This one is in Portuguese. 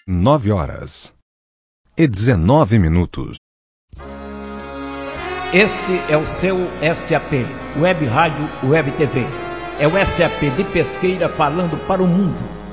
9h19. Este é o seu SAP, Web Rádio Web TV. É o SAP de Pesqueira falando para o mundo.